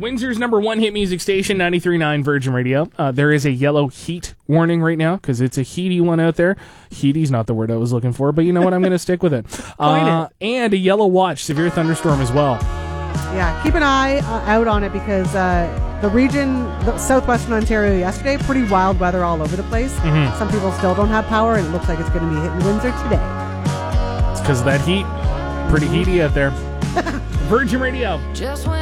Windsor's number one hit music station, 93.9 Virgin Radio. There is a yellow heat warning right now because it's a heaty one out there. Heaty's not the word I was looking for, but you know what? I'm going to stick with it. And a yellow watch, severe thunderstorm as well. Yeah, keep an eye out on it because the region, southwestern Ontario yesterday, pretty wild weather all over the place. Mm-hmm. Some people still don't have power, and it looks like it's going to be hitting Windsor today. It's because of that heat. Pretty heaty out there. Virgin Radio.